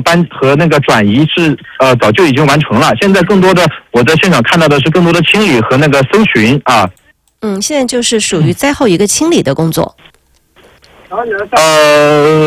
搬和那个转移是早就已经完成了，现在更多的我在现场看到的是更多的清理和那个搜寻啊。 现在就是属于灾后一个清理的工作。